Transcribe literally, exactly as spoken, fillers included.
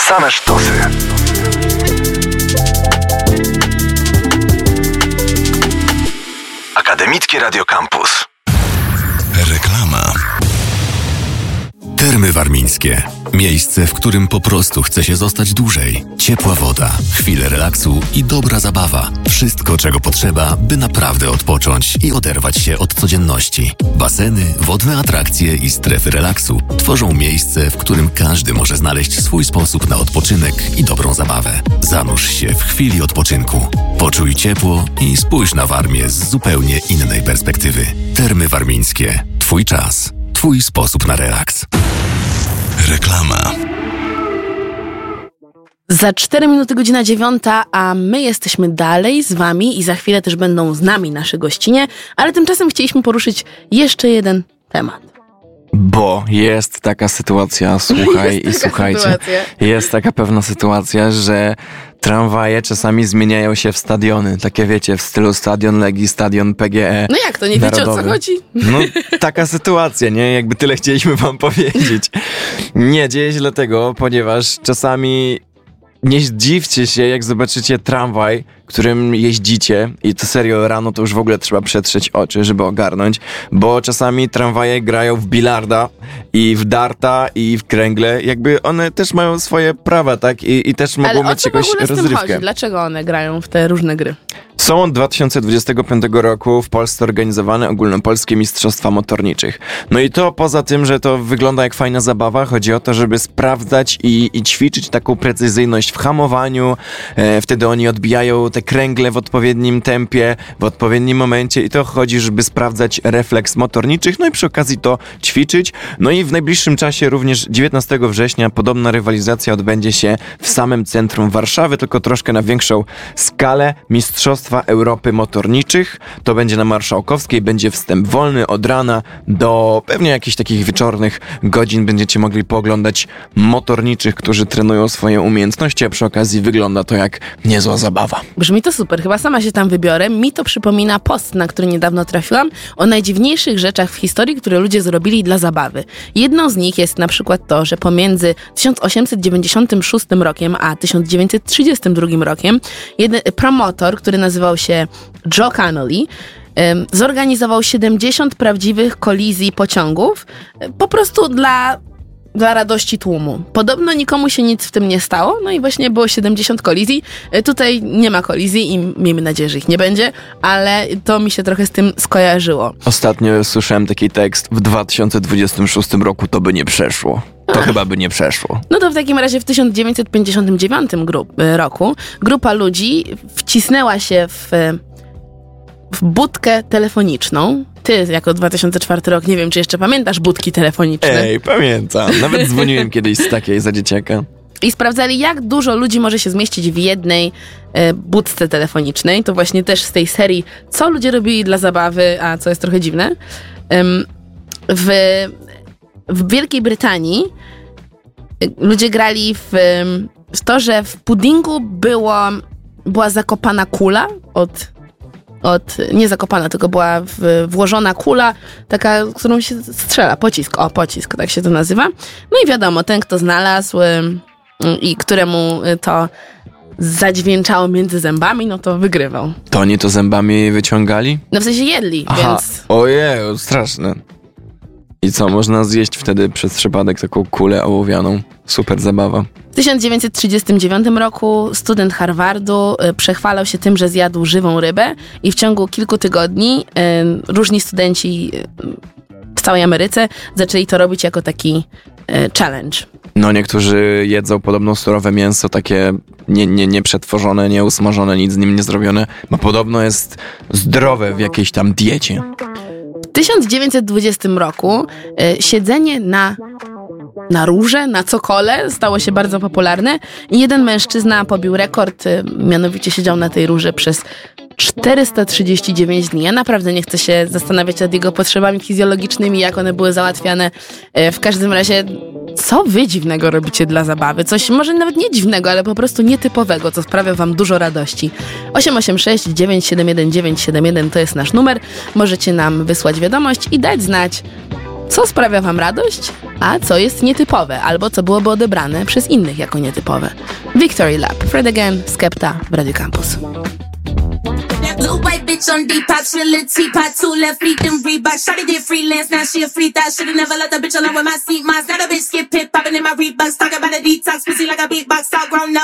Same sztosy. Akademickie Radio Campus. Reklama. Termy Warmińskie. Miejsce, w którym po prostu chce się zostać dłużej. Ciepła woda, chwile relaksu i dobra zabawa. Wszystko, czego potrzeba, by naprawdę odpocząć i oderwać się od codzienności. Baseny, wodne atrakcje i strefy relaksu tworzą miejsce, w którym każdy może znaleźć swój sposób na odpoczynek i dobrą zabawę. Zanurz się w chwili odpoczynku. Poczuj ciepło i spójrz na Warmię z zupełnie innej perspektywy. Termy Warmińskie. Twój czas. Twój sposób na relaks. Reklama. Za cztery minuty godzina dziewiąta, a my jesteśmy dalej z wami i za chwilę też będą z nami nasze gościnie, ale tymczasem chcieliśmy poruszyć jeszcze jeden temat. Bo jest taka sytuacja, słuchaj i słuchajcie, sytuacja. Jest taka pewna sytuacja, że tramwaje czasami zmieniają się w stadiony. Takie wiecie, w stylu stadion Legii, stadion P G E. No jak to, nie wiecie o co chodzi? No taka sytuacja, nie? Jakby tyle chcieliśmy wam powiedzieć. Nie, dzieje się dlatego, ponieważ czasami nie zdziwcie się, jak zobaczycie tramwaj, którym jeździcie i to serio rano to już w ogóle trzeba przetrzeć oczy, żeby ogarnąć, bo czasami tramwaje grają w bilarda i w darta i w kręgle, jakby one też mają swoje prawa, tak? I, i też mogą Ale mieć jakąś rozrywkę. Ale o co w ogóle z tym chodzi? Dlaczego one grają w te różne gry? Są od dwa tysiące dwudziestego piątego roku w Polsce organizowane ogólnopolskie mistrzostwa motorniczych. No i to poza tym, że to wygląda jak fajna zabawa, chodzi o to, żeby sprawdzać i, i ćwiczyć taką precyzyjność w hamowaniu. E, wtedy oni odbijają te kręgle w odpowiednim tempie, w odpowiednim momencie i to chodzi, żeby sprawdzać refleks motorniczych, no i przy okazji to ćwiczyć. No i w najbliższym czasie, również dziewiętnastego września, podobna rywalizacja odbędzie się w samym centrum Warszawy, tylko troszkę na większą skalę. Mistrzostwa Europy Motorniczych. To będzie na Marszałkowskiej, będzie wstęp wolny od rana do pewnie jakichś takich wieczornych godzin. Będziecie mogli pooglądać motorniczych, którzy trenują swoje umiejętności, a przy okazji wygląda to jak niezła zabawa. Brzmi to super, chyba sama się tam wybiorę. Mi to przypomina post, na który niedawno trafiłam, o najdziwniejszych rzeczach w historii, które ludzie zrobili dla zabawy. Jedną z nich jest na przykład to, że pomiędzy tysiąc osiemset dziewięćdziesiątym szóstym rokiem a tysiąc dziewięćset trzydziestym drugim rokiem jeden promotor, który nazywał się Joe Connolly, zorganizował siedemdziesiąt prawdziwych kolizji pociągów po prostu dla, dla radości tłumu. Podobno nikomu się nic w tym nie stało, no i właśnie było siedemdziesiąt kolizji. Tutaj nie ma kolizji i miejmy nadzieję, że ich nie będzie, ale to mi się trochę z tym skojarzyło. Ostatnio słyszałem taki tekst, w dwa tysiące dwudziestym szóstym roku to by nie przeszło. To Ach. chyba by nie przeszło. No to w takim razie w tysiąc dziewięćset pięćdziesiątym dziewiątym grup, roku grupa ludzi wcisnęła się w, w budkę telefoniczną. Ty, jako dwa tysiące czwarty rok, nie wiem, czy jeszcze pamiętasz budki telefoniczne? Ej, pamiętam. Nawet dzwoniłem kiedyś z takiej za dzieciaka. I sprawdzali, jak dużo ludzi może się zmieścić w jednej e, budce telefonicznej. To właśnie też z tej serii, co ludzie robili dla zabawy, a co jest trochę dziwne. Ym, w... W Wielkiej Brytanii ludzie grali w, w to, że w puddingu było, była zakopana kula od, od... Nie zakopana, tylko była w, włożona kula, taka, którą się strzela. Pocisk, o, pocisk, tak się to nazywa. No i wiadomo, ten, kto znalazł i któremu to zadźwięczało między zębami, no to wygrywał. To oni to zębami wyciągali? No w sensie jedli, Aha. więc... Ojej, straszne. I co, można zjeść wtedy przez przypadek taką kulę ołowianą? Super zabawa. W tysiąc dziewięćset trzydziestym dziewiątym roku student Harvardu y, przechwalał się tym, że zjadł żywą rybę i w ciągu kilku tygodni y, różni studenci y, w całej Ameryce zaczęli to robić jako taki y, challenge. No niektórzy jedzą podobno surowe mięso, takie nie, nie, nie przetworzone, nie usmażone, nic z nim nie zrobione, bo podobno jest zdrowe w jakiejś tam diecie. W tysiąc dziewięćset dwudziestym roku y, siedzenie na, na rurze, na cokole stało się bardzo popularne i jeden mężczyzna pobił rekord, y, mianowicie siedział na tej rurze przez czterysta trzydzieści dziewięć dni. Ja naprawdę nie chcę się zastanawiać nad jego potrzebami fizjologicznymi, jak one były załatwiane. Y, w każdym razie, co wy dziwnego robicie dla zabawy? Coś może nawet nie dziwnego, ale po prostu nietypowego, co sprawia wam dużo radości. osiem osiem sześć dziewięć siedem jeden dziewięć siedem jeden to jest nasz numer. Możecie nam wysłać wiadomość i dać znać, Co sprawia wam radość, a co jest nietypowe, albo co byłoby odebrane przez innych jako nietypowe. Victory Lap, Fred Again, Skepta w Radio Campus. Blue white bitch on Depop, she a little teapot, two left feet, them Reebok. Shawty did freelance, now she a free thought. Shoulda never let the bitch alone with my seat. Mine's got a bitch skip pit, popping in my Reeboks. Talk about a detox, pussy like a beatbox, all grown up.